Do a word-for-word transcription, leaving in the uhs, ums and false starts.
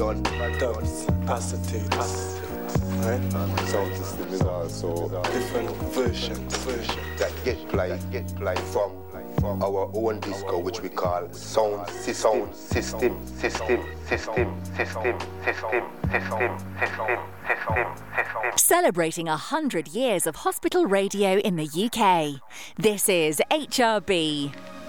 done, dubs, acetates, right? Sound system is also different versions, versions that get played, get played from from our own disco, which we call sound system, system, system, system, system, system, system, system, system, system. Celebrating a hundred years of hospital radio in the U K. This is H R B.